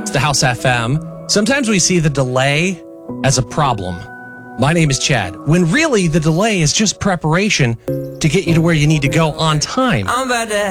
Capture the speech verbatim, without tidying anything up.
It's the House F M. Sometimes we see the delay as a problem. My name is Chad, when really the delay is just preparation to get you to where you need to go on time. I'm about to